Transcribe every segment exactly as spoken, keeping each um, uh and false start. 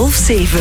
half zeven.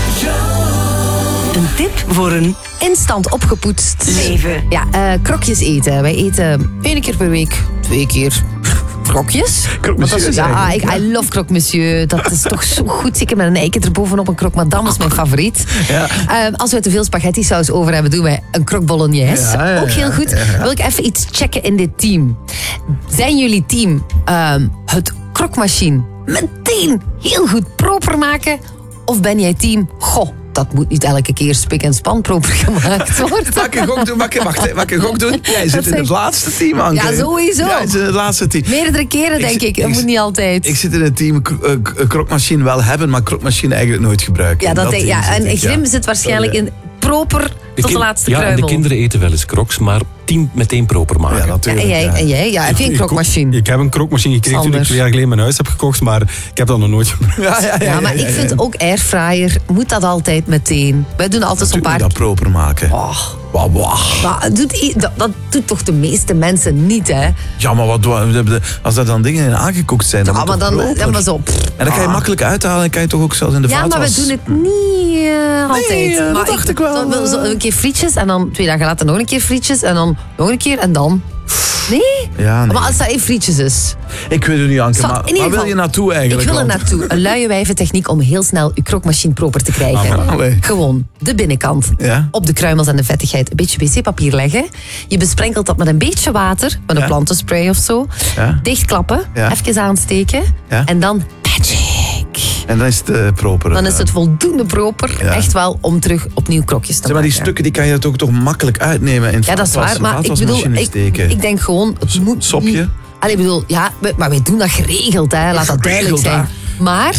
Een tip voor een instant opgepoetst leven. Ja, uh, krokjes eten. Wij eten één keer per week, twee keer krokjes. Croque monsieur. Ja, ik, I love croque monsieur. Dat is toch zo goed. Zeker met een eiken erbovenop. Een croque madame is mijn favoriet. Ja. Uh, als we te veel spaghetti saus over hebben, doen wij een croque bolognese. Ja, ja, Ook heel goed. ja, ja. Wil ik even iets checken in dit team. Zijn jullie team uh, het krokmachine meteen heel goed proper maken? Of ben jij team, goh, dat moet niet elke keer spik en span proper gemaakt worden? Mag ik gok doen? Mag ik, wacht, mag ik gok doen? Jij zit in het laatste team, Anke. Ja, sowieso. Ja, je zit in het laatste team. Meerdere keren, denk ik. ik. Dat ik, moet niet altijd. Ik zit in het team uh, krokmachine wel hebben, maar krokmachine eigenlijk nooit gebruiken. Ja, dat dat denk, ja, en ik, Grim ja. zit waarschijnlijk in proper De tot de kin- laatste ja, en kruimel. de kinderen eten wel eens crocs, maar tien meteen proper maken. Ja, Ja, natuurlijk. en jij? ja. En jij? Ja, heb je een Ik- krokmachine? Ik, ik heb een krokmachine gekregen toen ik Sander. twee jaar geleden mijn huis heb gekocht, maar ik heb dat nog nooit gebruikt. Ja, ja, ja, Ja, maar ja, ik ja, vind ja. ook airfryer, moet dat altijd meteen. Wij doen altijd zo'n Natuurlijk paar... dat proper maken. Oh, Wauw, wauw. maar doet, i- dat, dat doet toch de meeste mensen niet, hè? Ja, maar wat, wat- als er dan dingen in aangekookt zijn, dan Ja, moet maar toch dan... proper? Ja, maar zo... pff. En dan kan je makkelijk uithalen en kan je toch ook zelfs in de Ja, maar we vaatwas... doen het niet eh, altijd. eh, dat maar dacht ik wel. Zo, zo een keer frietjes en dan twee dagen later nog een keer frietjes en dan nog een keer en dan... Nee? Ja, nee. Maar als dat in frietjes is... Ik weet het niet, Anke, Zal- maar in ieder waar wil geval- je naartoe eigenlijk? Ik wil er Want- naartoe. Een luie wijventechniek om heel snel uw krokmachine proper te krijgen. Ah, maar allee. Gewoon de binnenkant Ja. op de kruimels en de vettigheid een beetje wc-papier leggen. Je besprenkelt dat met een beetje water, met een Ja. plantenspray of zo. Ja. Dichtklappen, Ja. even aansteken Ja. en dan magic. En dan is het uh, proper. Dan is het voldoende proper, Ja. echt wel, om terug opnieuw krokjes te Zeg maar, die maken. stukken die kan je toch, toch makkelijk uitnemen in het Ja, dat is waar. vaatwas- Maar ik bedoel, vaatwasmachine ik, steken. ik denk gewoon, het moet sopje? niet- Allee, ik bedoel, ja, we- maar wij doen dat geregeld, hè. Laat dat duidelijk Geregeld, zijn. Maar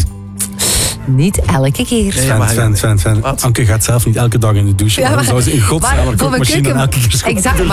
niet elke keer. Ja, Fan, maar- fan, fan, fan. Wat? Anke gaat zelf niet elke dag in de douche. Ja, Waarom maar- zou ze in godsnaam maar een voor mijn krokmachine keuken- elke keer schoon Exact,